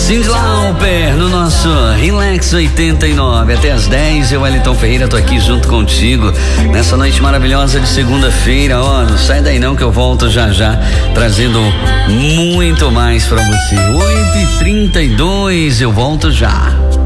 Cyndi Lauper no nosso Relax 89. Até às 10, eu, Wellington Ferreira, tô aqui junto contigo nessa noite maravilhosa de segunda-feira. Ó, não sai daí não que eu volto já trazendo muito mais pra você. 8h32, eu volto já.